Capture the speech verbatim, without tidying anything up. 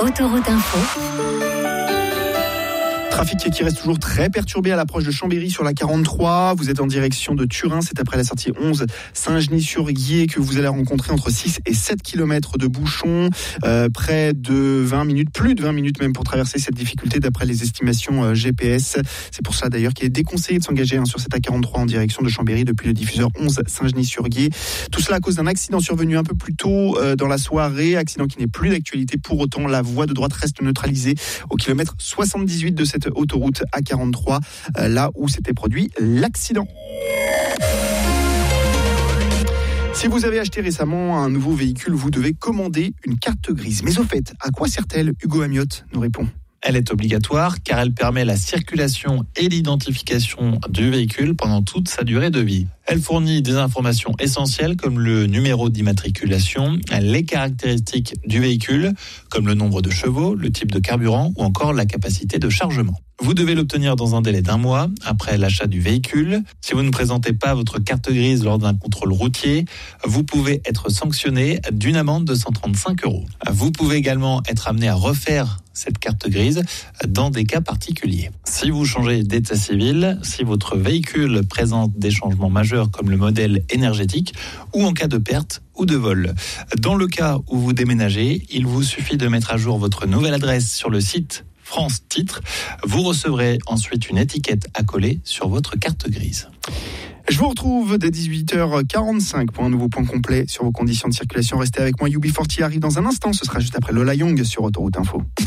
Autoroute Info. Trafic qui reste toujours très perturbé à l'approche de Chambéry sur la quarante-trois. Vous êtes en direction de Turin. C'est après la sortie onze Saint-Genis-sur-Guiers que vous allez rencontrer entre six et sept kilomètres de bouchons. Euh, près de vingt minutes, plus de vingt minutes même pour traverser cette difficulté d'après les estimations euh, G P S. C'est pour ça d'ailleurs qu'il est déconseillé de s'engager hein, sur cette A quarante-trois en direction de Chambéry depuis le diffuseur onze Saint-Genis-sur-Guiers. Tout cela à cause d'un accident survenu un peu plus tôt euh, dans la soirée. Accident qui n'est plus d'actualité. Pour autant, la voie de droite reste neutralisée au kilomètre soixante-dix-huit de cette autoroute A quarante-trois, euh, là où s'était produit l'accident. Si vous avez acheté récemment un nouveau véhicule, vous devez commander une carte grise. Mais au fait, à quoi sert-elle ? Hugo Amiotte nous répond. Elle est obligatoire car elle permet la circulation et l'identification du véhicule pendant toute sa durée de vie. Elle fournit des informations essentielles comme le numéro d'immatriculation, les caractéristiques du véhicule, comme le nombre de chevaux, le type de carburant ou encore la capacité de chargement. Vous devez l'obtenir dans un délai d'un mois après l'achat du véhicule. Si vous ne présentez pas votre carte grise lors d'un contrôle routier, vous pouvez être sanctionné d'une amende de cent trente-cinq euros. Vous pouvez également être amené à refaire cette carte grise dans des cas particuliers. Si vous changez d'état civil, si votre véhicule présente des changements majeurs comme le modèle énergétique ou en cas de perte ou de vol. Dans le cas où vous déménagez, il vous suffit de mettre à jour votre nouvelle adresse sur le site France Titre. Vous recevrez ensuite une étiquette à coller sur votre carte grise. Je vous retrouve dès dix-huit heures quarante-cinq pour un nouveau point complet sur vos conditions de circulation. Restez avec moi, U B quarante arrive dans un instant. Ce sera juste après Lola Young sur Autoroute Info.